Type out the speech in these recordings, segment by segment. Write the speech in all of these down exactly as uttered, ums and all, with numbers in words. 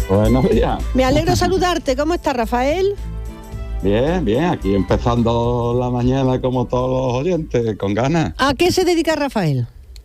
Buenos días. Me alegro saludarte. ¿Cómo estás, Rafael? Bien, bien. Aquí empezando la mañana como todos los oyentes, con ganas. ¿A qué se dedica Rafael?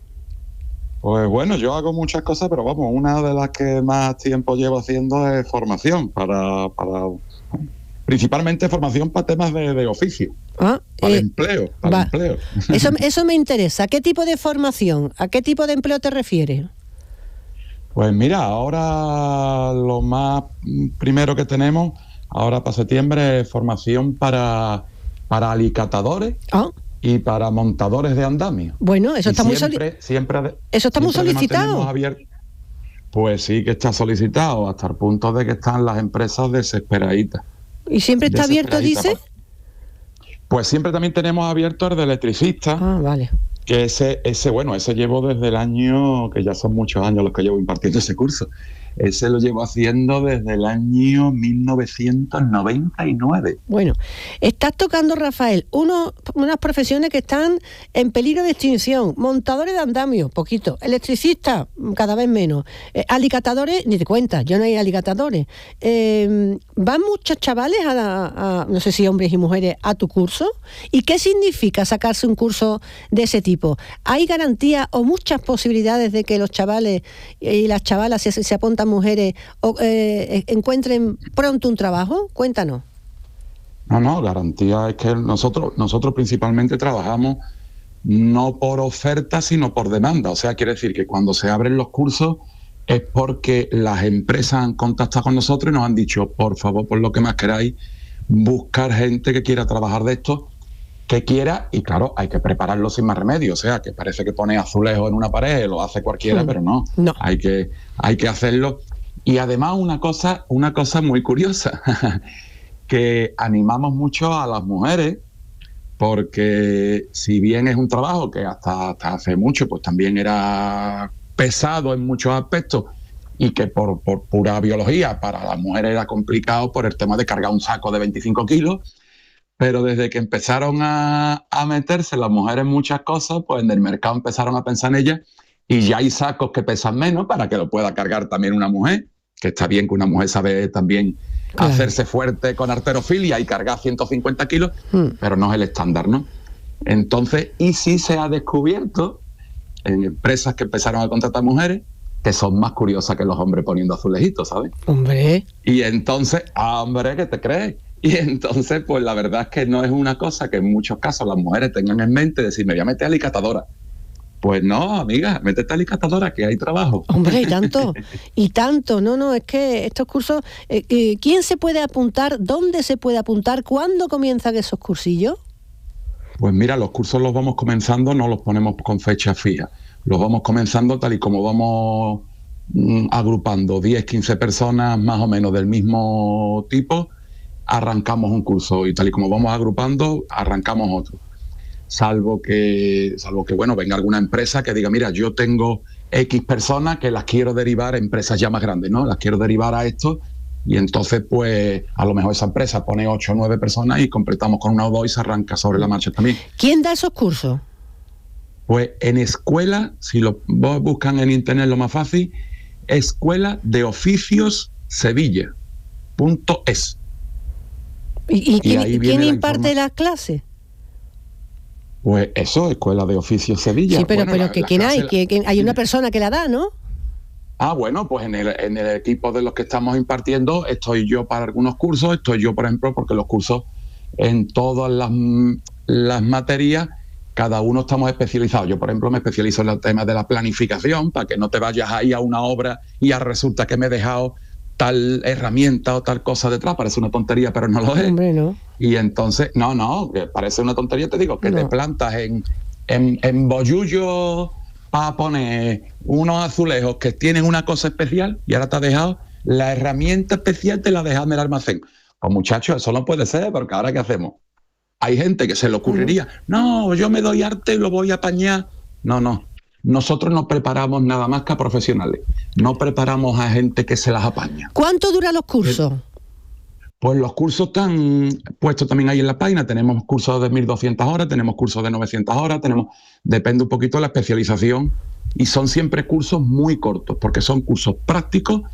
Pues bueno, yo hago muchas cosas, pero vamos, una de las que más tiempo llevo haciendo es formación para... para principalmente formación para temas de, de oficio. Ah, para eh, empleo, para va. empleo. Eso, eso me interesa. ¿Qué tipo de formación? ¿A qué tipo de empleo te refieres? Pues mira, ahora lo más primero que tenemos, ahora para septiembre, es formación para, para alicatadores Ah, y para montadores de andamio. bueno, eso Y está muy siempre, soli- siempre, eso está muy siempre solicitado. mantenemos abierto. Pues sí que está solicitado, hasta el punto de que están las empresas desesperaditas. ¿Y siempre está abierto, Desesperaditas. dice? Pues siempre también tenemos abierto el de electricista, Ah, vale. que ese, ese, bueno, ese llevo desde el año, que ya son muchos años los que llevo impartiendo ese curso. Ese lo llevo haciendo desde el año mil novecientos noventa y nueve. Bueno, estás tocando, Rafael, uno, unas profesiones que están en peligro de extinción. Montadores de andamio, poquito. Electricistas, cada vez menos. Eh, alicatadores, ni te cuentas, yo no hay alicatadores. Eh, ¿Van muchos chavales, a, la, a, no sé si hombres y mujeres, a tu curso? ¿Y qué significa sacarse un curso de ese tipo? ¿Hay garantía o muchas posibilidades de que los chavales y las chavalas, si se apuntan mujeres, o, eh, encuentren pronto un trabajo? Cuéntanos. No, no, garantía es que nosotros, nosotros principalmente trabajamos no por oferta, sino por demanda. O sea, quiere decir que cuando se abren los cursos es porque las empresas han contactado con nosotros y nos han dicho, por favor, por lo que más queráis, buscar gente que quiera trabajar de esto, que quiera, y claro, hay que prepararlo sin más remedio. O sea, que parece que pone azulejo en una pared, lo hace cualquiera, hmm. pero no, no. Hay que, hay que hacerlo. Y además una cosa, una cosa muy curiosa, que animamos mucho a las mujeres, porque si bien es un trabajo que hasta, hasta hace mucho pues también era pesado en muchos aspectos, y que por, por pura biología para las mujeres era complicado por el tema de cargar un saco de veinticinco kilos, pero desde que empezaron a, a meterse las mujeres en muchas cosas, pues en el mercado empezaron a pensar en ellas, y ya hay sacos que pesan menos para que lo pueda cargar también una mujer, que está bien que una mujer sabe también claro. hacerse fuerte con halterofilia y cargar ciento cincuenta kilos, hmm. pero no es el estándar, ¿no? Entonces, y sí se ha descubierto en empresas que empezaron a contratar mujeres que son más curiosas que los hombres poniendo azulejitos, ¿sabes? Hombre. Y entonces, ah, hombre, ¿qué te crees? Y entonces, pues la verdad es que no es una cosa que en muchos casos las mujeres tengan en mente, decir, me voy a meter a alicatadora. Pues no, amiga, métete a alicatadora, que hay trabajo. Hombre, y tanto, y tanto. No, no, es que estos cursos, eh, eh, ¿quién se puede apuntar? ¿Dónde se puede apuntar? ¿Cuándo comienzan esos cursillos? Pues mira, los cursos los vamos comenzando, no los ponemos con fecha fija. Los vamos comenzando tal y como vamos mm, agrupando diez, quince personas más o menos del mismo tipo, arrancamos un curso, y tal y como vamos agrupando, arrancamos otro. Salvo que, salvo que, bueno, venga alguna empresa que diga, mira, yo tengo X personas que las quiero derivar a empresas ya más grandes, ¿no? Las quiero derivar a esto, y entonces, pues, a lo mejor esa empresa pone ocho o nueve personas y completamos con una o dos y se arranca sobre la marcha también. ¿Quién da esos cursos? Pues en escuela, si lo vos buscan en internet lo más fácil, Escuela de Oficios Sevilla punto es. ¿Y, y, y quién, ¿quién imparte las clases? Pues eso, Escuela de Oficios Sevilla. Sí, pero, bueno, pero la, que la ¿quién hay? la... Que, que hay una persona que la da, ¿no? Ah, bueno, pues en el, en el equipo de los que estamos impartiendo estoy yo para algunos cursos, estoy yo, por ejemplo, porque los cursos en todas las, las materias, cada uno estamos especializados. Yo, por ejemplo, me especializo en el tema de la planificación, para que no te vayas ahí a una obra y ya resulta que me he dejado tal herramienta o tal cosa detrás. Parece una tontería, pero no lo es. Hombre, no. Y entonces, no, no, que parece una tontería, te digo, que no. te plantas en, en, en Bollullo a poner unos azulejos que tienen una cosa especial y ahora te has dejado la herramienta especial, te la dejas en el almacén. Pues muchachos, eso no puede ser, porque ahora ¿qué hacemos? Hay gente que se le ocurriría, no, yo me doy arte y lo voy a apañar. No, no. Nosotros no preparamos nada más que a profesionales. No preparamos a gente que se las apaña. ¿Cuánto duran los cursos? Pues los cursos están puestos también ahí en la página. Tenemos cursos de mil doscientas horas, tenemos cursos de novecientas horas, tenemos, depende un poquito de la especialización. Y son siempre cursos muy cortos, porque son cursos prácticos